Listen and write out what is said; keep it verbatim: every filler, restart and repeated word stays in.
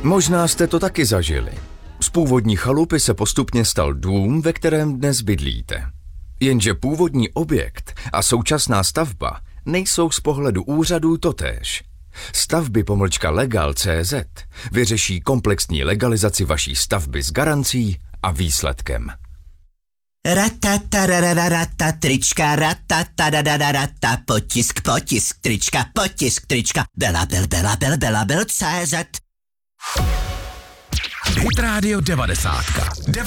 Možná jste to taky zažili. Z původní chalupy se postupně stal dům, ve kterém dnes bydlíte. Jenže původní objekt a současná stavba nejsou z pohledu úřadů totéž. Stavby pomlčka legal tečka cé zet vyřeší komplexní legalizaci vaší stavby s garancí a výsledkem. Ratatarararata, trička, ratatarararata, potisk, potisk, trička, potisk, trička, belabel, belabel, belabel, cé zet. Hit Radio devadesátka.